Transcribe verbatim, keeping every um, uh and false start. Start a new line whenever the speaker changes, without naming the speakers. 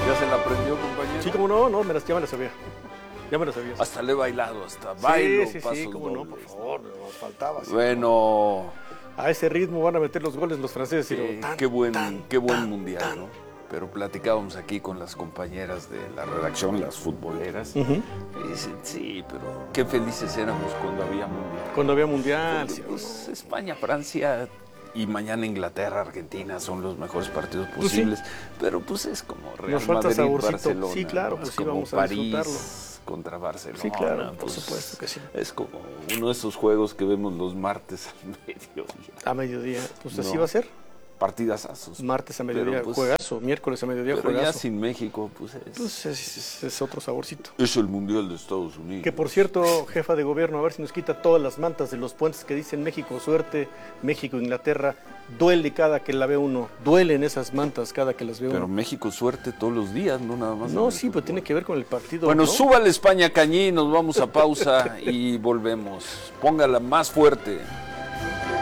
¿Ya se la aprendió, compañero?
Sí, como no, no, me las, ya me la sabía. Ya me la sabía.
Hasta le he bailado, hasta bailo,
sí, sí,
pasos
sí, cómo no,
dobles.
por favor, nos faltaba. Sí.
Bueno,
A ese ritmo van a meter los goles los franceses.
sí,
y luego, tan,
qué buen,
tan,
qué buen
tan,
mundial,
tan.
¿no? Pero platicábamos aquí con las compañeras de la redacción, las futboleras,
Uh-huh.
y dicen, sí, pero qué felices éramos cuando había mundial.
Cuando había mundial.
Porque,
Sí,
pues, España, Francia y mañana Inglaterra, Argentina son los mejores partidos posibles,
pues sí.
Pero pues es como Real
Nos falta
Madrid,
saborcito.
Barcelona.
Sí, claro,
¿no?
pues
Es
sí,
como
vamos a
París
disfrutarlo.
contra Barcelona.
Sí, claro, por
pues,
supuesto que sí.
Es como uno de esos juegos que vemos los martes al mediodía.
A mediodía, pues así
No.
va a ser.
Partidazazos.
Martes a mediodía,
Pero, pues,
juegazo. Miércoles a mediodía,
Pero ya
juegazo.
sin México, pues es,
Pues es, es- es otro saborcito.
es el Mundial de Estados Unidos.
Que por cierto, jefa de gobierno, a ver si nos quita todas las mantas de los puentes que dicen México suerte, México Inglaterra. Duele cada que la ve uno. Duelen esas mantas cada que las ve
Pero
uno.
México suerte todos los días, no nada más. en
No,
el
sí,
fútbol.
pues tiene que ver con el partido.
Bueno,
¿no?
súbale España Cañí, nos vamos a pausa y volvemos. Póngala más fuerte.